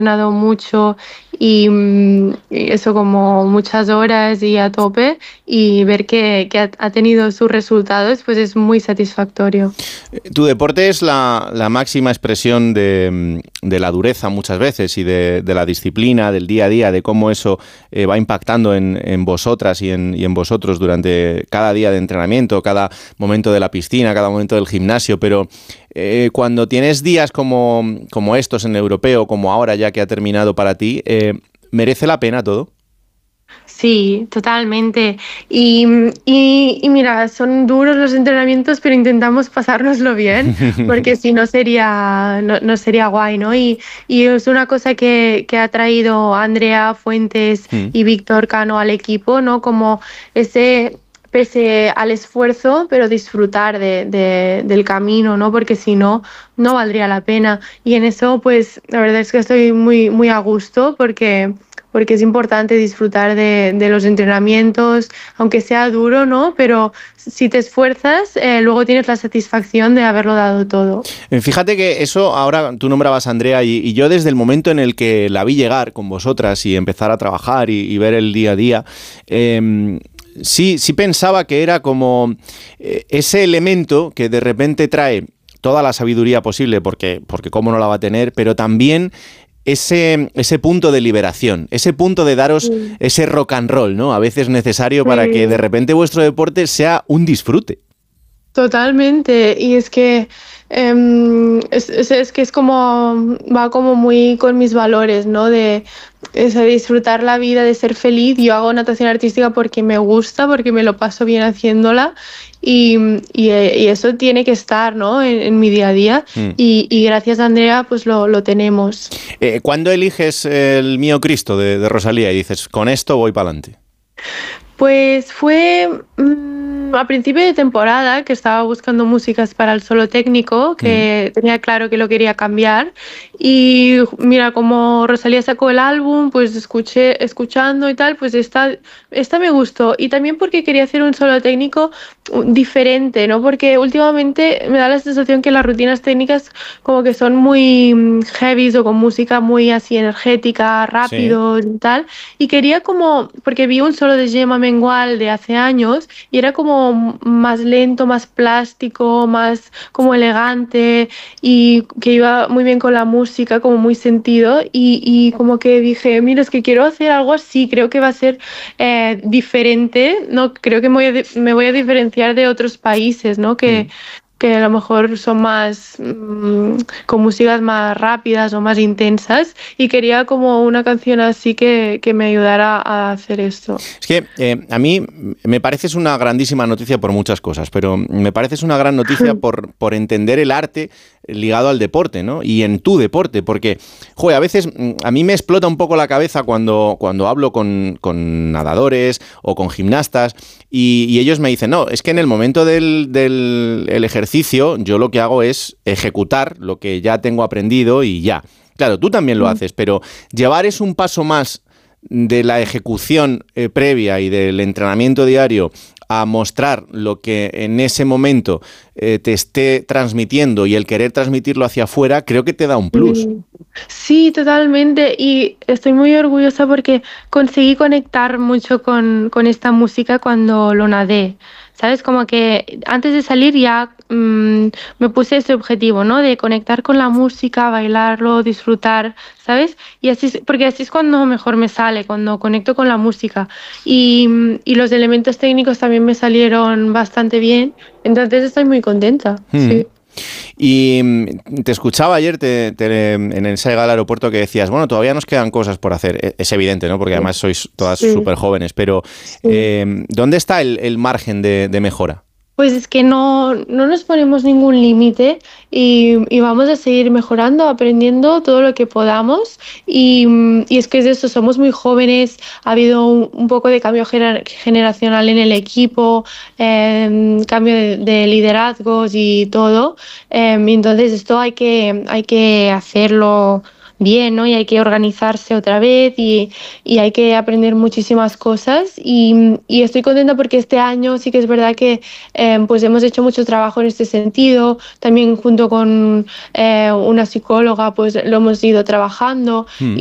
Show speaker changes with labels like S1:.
S1: entrenado mucho y eso como muchas horas y a tope y ver que ha tenido sus resultados, pues es muy satisfactorio.
S2: Tu deporte es la máxima expresión de la dureza muchas veces y de la disciplina, del día a día, de cómo eso va impactando en vosotras y en vosotros durante cada día de entrenamiento, cada momento de la piscina, cada momento del gimnasio, pero cuando tienes días como estos en el europeo, como ahora ya que ha terminado para ti, ¿merece la pena todo?
S1: Sí, totalmente. Y mira, son duros los entrenamientos, pero intentamos pasárnoslo bien, porque si no sería, no sería guay, ¿no? Y es una cosa que ha traído Andrea Fuentes
S2: Mm.
S1: y Víctor Cano al equipo, ¿no? Como ese, pese al esfuerzo, pero disfrutar del camino, ¿no? Porque si no, no valdría la pena. Y en eso, pues, la verdad es que estoy muy, muy a gusto porque es importante disfrutar de los entrenamientos, aunque sea duro, ¿no? Pero si te esfuerzas, luego tienes la satisfacción de haberlo dado todo.
S2: Fíjate que eso, ahora tú nombrabas a Andrea y yo desde el momento en el que la vi llegar con vosotras y empezar a trabajar y ver el día a día, sí pensaba que era como ese elemento que de repente trae toda la sabiduría posible, porque cómo no la va a tener, pero también ese punto de liberación, ese punto de daros
S1: Sí.
S2: ese rock and roll, ¿no? A veces necesario para que de
S1: Sí.
S2: repente vuestro deporte sea un disfrute.
S1: Totalmente, y es que es que es como va como muy con mis valores, ¿no? De eso, de disfrutar la vida, de ser feliz. Yo hago natación artística porque me gusta, porque me lo paso bien haciéndola y eso tiene que estar, ¿no? En mi día a día
S2: Mm.
S1: y gracias a Andrea pues lo tenemos.
S2: ¿Cuándo eliges el Mío Cristo de Rosalía y dices, con esto voy para adelante?
S1: Pues fue a principio de temporada que estaba buscando músicas para el solo técnico,
S2: Mm.
S1: que tenía claro que lo quería cambiar. Y mira, como Rosalía sacó el álbum, pues escuchando y tal, pues esta me gustó. Y también porque quería hacer un solo técnico diferente, ¿no? Porque últimamente me da la sensación que las rutinas técnicas como que son muy heavy o con música muy así energética,
S2: Sí.
S1: rápido y tal. Y quería como, porque vi un solo de Gemma Mengual de hace años y era como más lento, más plástico, más como elegante y que iba muy bien con la música, como muy sentido y como que dije, mira, es que quiero hacer algo así, creo que va a ser diferente, ¿no? Creo que me voy a diferenciar de otros países, ¿no?
S2: Mm.
S1: Que a lo mejor son más con músicas más rápidas o más intensas y quería como una canción así que me ayudara a hacer esto.
S2: Es que a mí me pareces una grandísima noticia por muchas cosas, pero me pareces una gran noticia por entender el arte ligado al deporte, ¿no? Y en tu deporte, porque, joder, a veces a mí me explota un poco la cabeza cuando hablo con nadadores o con gimnastas y ellos me dicen, no, es que en el momento del el ejercicio yo lo que hago es ejecutar lo que ya tengo aprendido y ya. Claro, tú también lo haces, pero llevar es un paso más de la ejecución previa y del entrenamiento diario a mostrar lo que en ese momento te esté transmitiendo y el querer transmitirlo hacia afuera, creo que te da un plus.
S1: Sí, sí, totalmente. Y estoy muy orgullosa porque conseguí conectar mucho con esta música cuando lo nadé. ¿Sabes? Como que antes de salir ya me puse ese objetivo, ¿no? De conectar con la música, bailarlo, disfrutar, ¿sabes? Y así, porque así es cuando mejor me sale, cuando conecto con la música. Y los elementos técnicos también me salieron bastante bien. Entonces estoy muy contenta,
S2: Mm.
S1: sí.
S2: Y te escuchaba ayer en el Saiga al aeropuerto que decías, bueno, todavía nos quedan cosas por hacer. Es evidente, ¿no? Porque además sois todas
S1: Sí,
S2: súper jóvenes, pero
S1: sí.
S2: ¿dónde está el margen de mejora?
S1: Pues es que no nos ponemos ningún límite y vamos a seguir mejorando, aprendiendo todo lo que podamos. Y es que es eso, somos muy jóvenes, ha habido un poco de cambio generacional en el equipo, cambio de liderazgos y todo. Y entonces esto hay que hacerlo bien, ¿no? Y hay que organizarse otra vez y hay que aprender muchísimas cosas y estoy contenta porque este año sí que es verdad que pues hemos hecho mucho trabajo en este sentido, también junto con una psicóloga pues lo hemos ido trabajando